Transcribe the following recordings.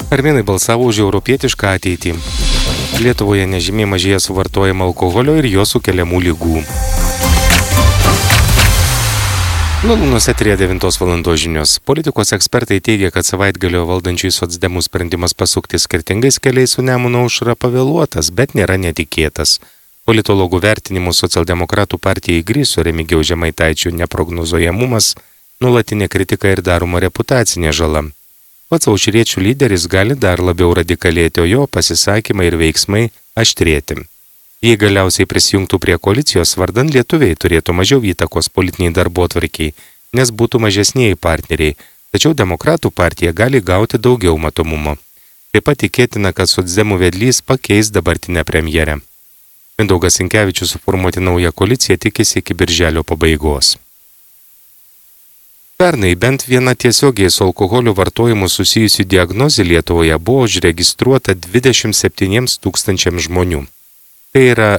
Armėnai balsavo už europietišką ateitį. Lietuvoje nežymiai mažėja suvartojama alkoholio ir jo sukeliamų lygų. Lalūnuose 9 valandos žinios. Politikos ekspertai teigia, kad savaitgalio valdančiai socdemų sprendimas pasukti skirtingais keliais su Nemuno aušra pavėluotas, bet nėra netikėtas. Politologų vertinimų socialdemokratų partijai grįso Remigijaus Žemaitaičio neprognozuojamumas, nuolatinė kritika ir daroma reputacinė žala. Pats aušriečių lyderis gali dar labiau radikalėti, o jo pasisakymai ir veiksmai aštrėti. Jei galiausiai prisijungtų prie koalicijos, vardan lietuviai turėtų mažiau įtakos politiniai darbotvarkiai, nes būtų mažesnieji partneriai, tačiau demokratų partija gali gauti daugiau matomumo. Taip pat tikėtina, kad socdemų vedlys pakeis dabartinę premjerę. Mindaugas Sinkevičius suformuoti naują koaliciją tikisi iki birželio pabaigos. Pernai bent viena tiesiogiai su alkoholio vartojimu susijusi diagnozė Lietuvoje buvo užregistruota 27 000 žmonių. Tai yra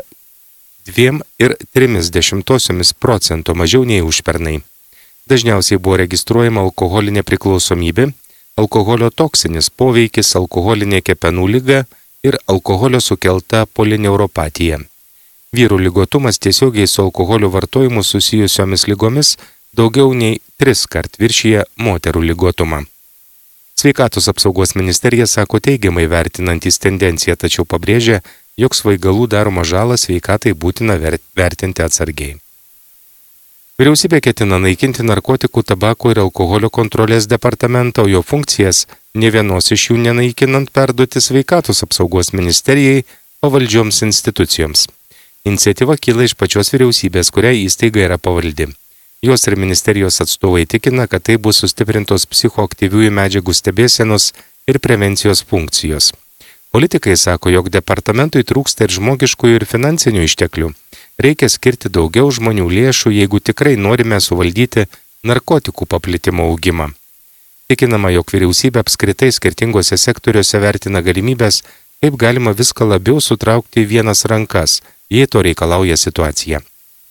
2,3% mažiau nei užpernai. Dažniausiai buvo registruojama alkoholinė priklausomybė, alkoholio toksinis poveikis, alkoholinė kepenų liga ir alkoholio sukelta polineuropatija. Vyrų ligotumas tiesiogiai su alkoholio vartojimu susijusiomis ligomis daugiau nei 3 kart viršyje moterų ligotumą. Sveikatos apsaugos ministerija sako teigiamai vertinantys tendenciją, tačiau pabrėžia, jog svaigalų daroma žalą sveikatai būtina vertinti atsargiai. Vyriausybė ketina naikinti narkotikų, tabako ir alkoholio kontrolės departamentą, o jo funkcijas ne vienos iš jų nenaikinant perduoti sveikatos apsaugos ministerijai pavaldžioms institucijoms. Iniciatyva kyla iš pačios vyriausybės, kuriai įstaiga yra pavaldi. Jos ir ministerijos atstovai tikina, kad tai bus sustiprintos psichoaktyviųjų medžiagų stebėsenos ir prevencijos funkcijos. Politikai sako, jog departamentui trūksta ir žmogiškųjų ir finansinių išteklių. Reikia skirti daugiau žmonių lėšų, jeigu tikrai norime suvaldyti narkotikų paplitimo augimą. Tikinama, jog vyriausybė apskritai skirtingose sektoriuose vertina galimybės, kaip galima viską labiau sutraukti į vienas rankas, jei to reikalauja situacija.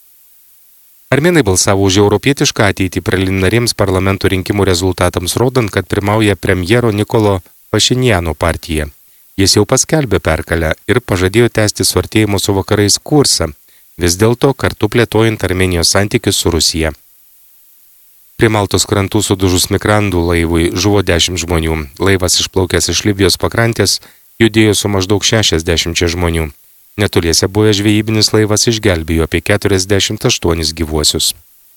Armėnai balsavo už europietišką ateitį preliminariems parlamento rinkimų rezultatams rodant, kad pirmauja premjero Nikolo Pašinjano partija. Jis jau paskelbė pergalę ir pažadėjo tęsti suartėjimo su vakarais kursą, vis dėlto kartu plėtojant Armėnijos santykius su Rusija. Prie Maltos krantų sudužus migrandų laivui žuvo 10 žmonių. Laivas išplaukęs iš Libijos pakrantės judėjo su maždaug 60 žmonių. Netoliese buvęs žvejybinis laivas išgelbėjo apie 48 gyvuosius.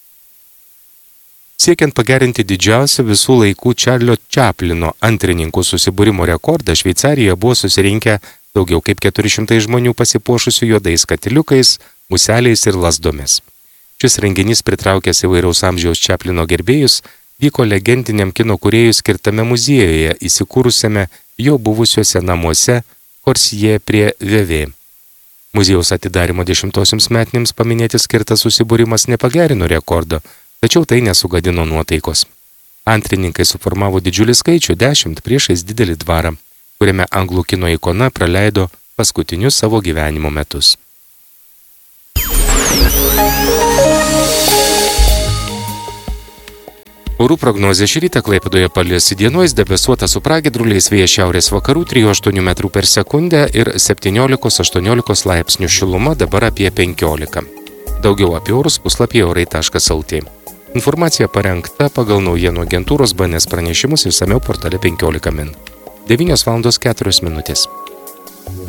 Siekiant pagerinti didžiausią visų laikų Čarlio Čaplino antrininkų susibūrimo rekordą, Šveicarijoje buvo susirinkę daugiau kaip 400 žmonių pasipuošusių juodais katiliukais, museliais ir lasdomis. Šis renginys pritraukęs įvairaus amžiaus Čaplino gerbėjus, vyko legendiniam kino kūrėjui skirtame muziejuje, įsikūrusiame jo buvusiuose namuose Korsije prie VV. Muziejaus atidarimo 10-osiams metinėms paminėti skirtas susibūrimas nepagerino rekordo, tačiau tai nesugadino nuotaikos. Antrininkai suformavo didžiulį skaičių 10 priešais didelį dvarą, kuriame anglų kino ikona praleido paskutinius savo gyvenimo metus. Orų prognozė šį rytą Klaipėdoje palis įdienojus debesuota su pragiedruliais, vėjas šiaurės vakarų 3-8 metrų per sekundę ir 17-18 laipsnių šiluma, dabar apie 15. Daugiau apie orus puslapyje orai.lt. Informacija parengta pagal naujienų agentūros BNS pranešimus išsamiau portale 15 min. 9:04 min.